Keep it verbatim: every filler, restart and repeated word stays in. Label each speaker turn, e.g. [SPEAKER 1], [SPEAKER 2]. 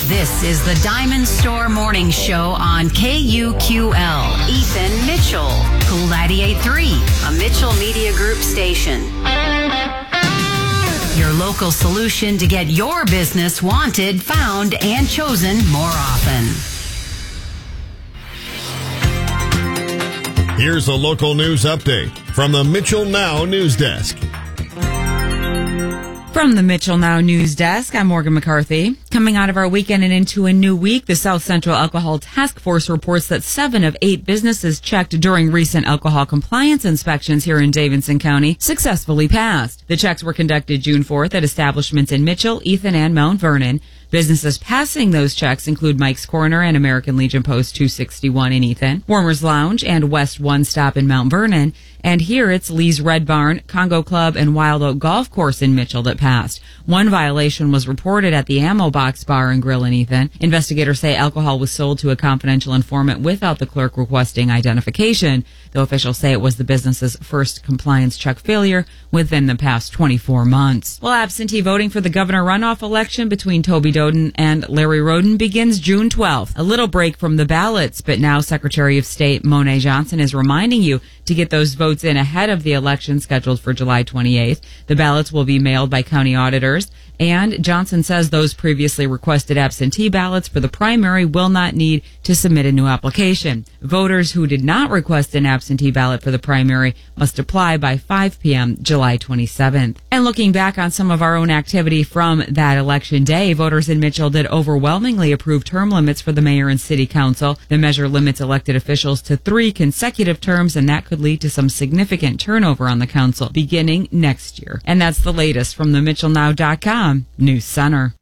[SPEAKER 1] This is the Diamond Store Morning Show on K U Q L. Ethan Mitchell, Cool ninety-eight point three, a Mitchell Media Group station. Your local solution to get your business wanted, found, and chosen more often.
[SPEAKER 2] Here's a local news update from the Mitchell Now News Desk.
[SPEAKER 3] From the Mitchell Now News Desk, I'm Morgan McCarthy. Coming out of our weekend and into a new week, the South Central Alcohol Task Force reports that seven of eight businesses checked during recent alcohol compliance inspections here in Davidson County successfully passed. The checks were conducted June fourth at establishments in Mitchell, Ethan, and Mount Vernon. Businesses passing those checks include Mike's Corner and American Legion Post two sixty-one in Ethan, Warmer's Lounge and West One Stop in Mount Vernon, and here it's Lee's Red Barn, Congo Club, and Wild Oak Golf Course in Mitchell that passed. One violation was reported at the Ammo Box Bar and Grill in Ethan. Investigators say alcohol was sold to a confidential informant without the clerk requesting identification, though officials say it was the business's first compliance check failure within the past twenty-four months. Well, absentee voting for the governor runoff election between Toby Doden and Larry Roden begins June twelfth. A little break from the ballots, but now Secretary of State Monet Johnson is reminding you to get those votes in ahead of the election scheduled for July twenty-eighth. The ballots will be mailed by county auditors, and Johnson says those previously requested absentee ballots for the primary will not need to submit a new application. Voters who did not request an absentee ballot for the primary must apply by five p.m. July twenty-seventh. And looking back on some of our own activity from that election day, voters in Mitchell did overwhelmingly approve term limits for the mayor and city council. The measure limits elected officials to three consecutive terms, and that could lead to some significant turnover on the council beginning next year. And that's the latest from the Mitchell Now dot com News Center.